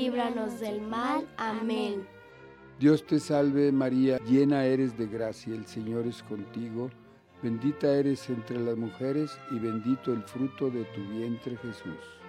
líbranos del mal. Amén. Dios te salve María, llena eres de gracia, el Señor es contigo. Bendita eres entre las mujeres y bendito el fruto de tu vientre Jesús.